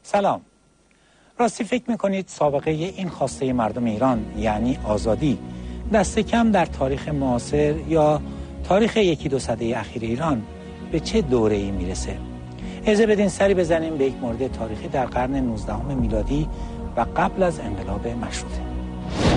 سلام. راستی فکر میکنید سابقه این خواسته مردم ایران یعنی آزادی دست کم در تاریخ معاصر یا تاریخ یکی دو سده اخیر ایران به چه دوره‌ای میرسه؟ اجازه بدین سری بزنیم به یک مورد تاریخی در قرن 19 میلادی و قبل از انقلاب مشروطه.